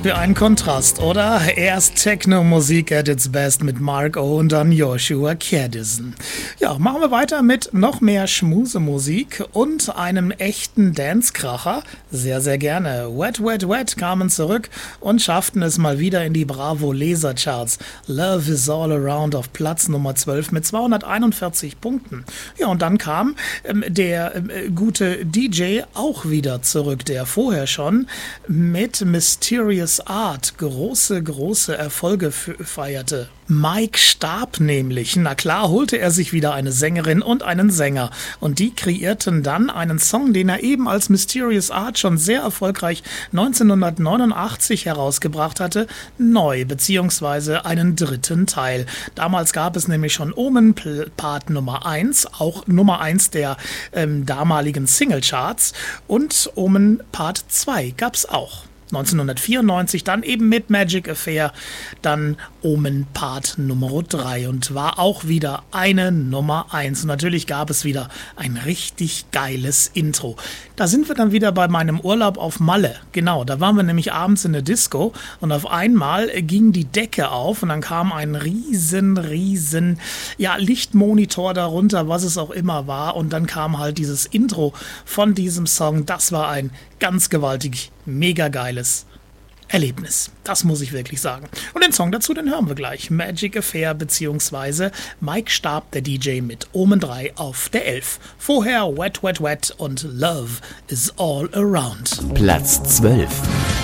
Für einen Kontrast, oder? Erst Techno-Musik at its best mit Mark O und dann Joshua Kerdison. Ja, machen wir weiter mit noch mehr Schmusemusik und einem echten Dance-Kracher. Sehr, sehr gerne. Wet, Wet, Wet kamen zurück und schafften es mal wieder in die Bravo-Laser-Charts. Love is All Around auf Platz Nummer 12 mit 241 Punkten. Ja, und dann kam der gute DJ auch wieder zurück, der vorher schon mit Mysterious Art große Erfolge feierte. Mike Starb nämlich. Na klar, holte er sich wieder eine Sängerin und einen Sänger. Und die kreierten dann einen Song, den er eben als Mysterious Art schon sehr erfolgreich 1989 herausgebracht hatte, neu, beziehungsweise einen dritten Teil. Damals gab es nämlich schon Omen Part Nummer 1, auch Nummer 1 der damaligen Singlecharts, und Omen Part 2 gab's auch. 1994 dann eben mit Magic Affair, dann Omen Part Nummer 3 und war auch wieder eine Nummer 1. Und natürlich gab es wieder ein richtig geiles Intro. Da sind wir dann wieder bei meinem Urlaub auf Malle. Genau, da waren wir nämlich abends in der Disco und auf einmal ging die Decke auf und dann kam ein riesen Lichtmonitor darunter, was es auch immer war. Und dann kam halt dieses Intro von diesem Song. Das war ein ganz gewaltig, mega geiles Erlebnis. Das muss ich wirklich sagen. Und den Song dazu, den hören wir gleich. Magic Affair bzw. Mike Starb, der DJ, mit Omen 3 auf der 11. Vorher Wet, Wet, Wet und Love is All Around. Platz 12.